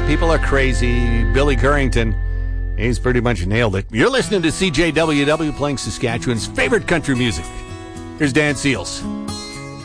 people are crazy. Billy Currington, he's pretty much nailed it. You're listening to CJWW playing Saskatchewan's favorite country music. Here's Dan Seals.